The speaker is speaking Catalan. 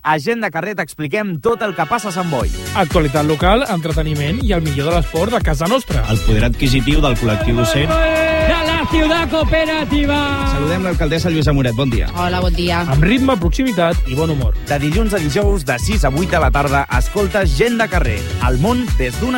A Gent de Carrer t'expliquem tot el que passa a Sant Boi. Actualitat local, entreteniment i el millor de l'esport de casa nostra. El poder adquisitiu del col·lectiu docent. De la ciutat cooperativa. Saludem l'alcaldessa Lluïsa Moret, bon dia. Hola, bon dia. Amb ritme, proximitat i bon humor. De dilluns a dijous, de 6 a 8 de la tarda, escoltes Gent de Carrer. El món des d'una